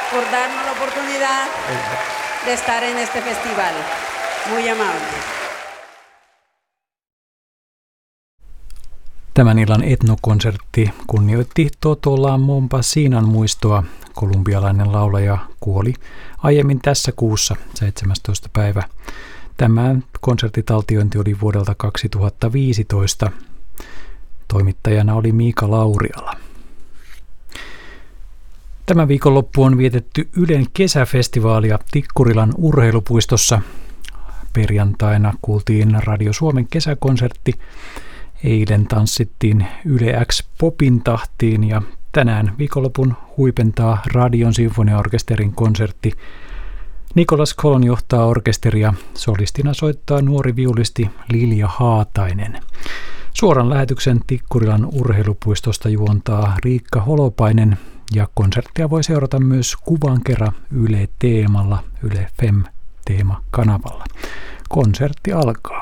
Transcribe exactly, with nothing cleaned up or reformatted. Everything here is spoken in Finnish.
por darnos la oportunidad de estar en este festival. Muy amable. Tämän illan etnokonsertti kunnioitti Totola Mompasinan muistoa. Kolumbialainen laulaja kuoli aiemmin tässä kuussa, seitsemästoista päivä. Tämä konserttitaltiointi oli vuodelta kaksituhattaviisitoista. Toimittajana oli Miika Lauriala. Tämä viikonloppu on vietetty Ylen kesäfestivaalia Tikkurilan urheilupuistossa. Perjantaina kuultiin Radio Suomen kesäkonsertti. Eilen tanssittiin Yle X Popin tahtiin ja tänään viikonlopun huipentaa Radion sinfoniaorkesterin konsertti. Nikolas Kolon johtaa orkesteria, solistina soittaa nuori viulisti Lilja Haatainen. Suoran lähetyksen Tikkurilan urheilupuistosta juontaa Riikka Holopainen ja konserttia voi seurata myös kuvan kerran Yle Teemalla, Yle Fem Teema-kanavalla. Konsertti alkaa.